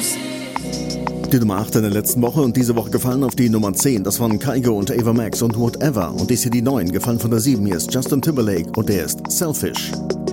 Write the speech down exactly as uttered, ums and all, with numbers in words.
News. Die Nummer acht in der letzten Woche und diese Woche gefallen auf die Nummer zehn. Das waren Kygo und Ava Max und Whatever. Und dies hier die neun gefallen von der sieben. Hier ist Justin Timberlake und der ist Selfish.